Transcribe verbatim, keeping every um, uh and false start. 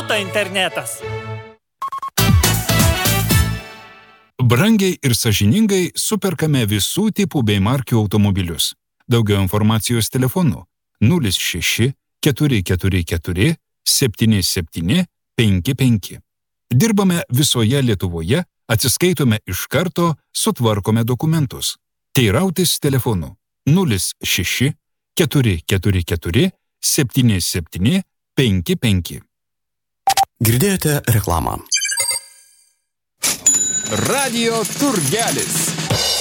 auto internetas. Brangiai ir sąžiningai superkame visų tipų bei markių automobilius. Daugiau informacijos telefonu nulis šeši keturi keturi keturi septyni septyni penki penki. Dirbame visoje Lietuvoje, atsiskaitome iš karto, sutvarkome dokumentus. Teirautis telefonu nulis šeši keturi keturi keturi septyni septyni penki penki. Girdėjote reklamą. Radio Turgelis.